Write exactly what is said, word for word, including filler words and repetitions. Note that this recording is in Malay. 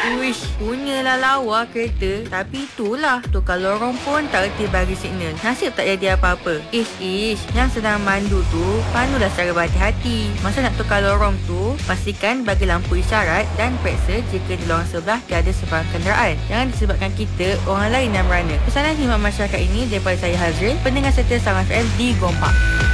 Uish, punyalah lawa kereta. Tapi itulah, tukar lorong pun tak reti bagi signal. Nasib tak jadi apa-apa. Ish, ish, yang sedang mandu tu, pandulah secara berhati-hati. Masa nak tukar lorong tu, pastikan bagi lampu isyarat dan periksa jika di lorong sebelah tiada sebarang kenderaan. Jangan disebabkan kita, orang lain yang merana. Pesanan khidmat masyarakat ini daripada saya Hazril, pendengar setia Sangam F M di Gombak.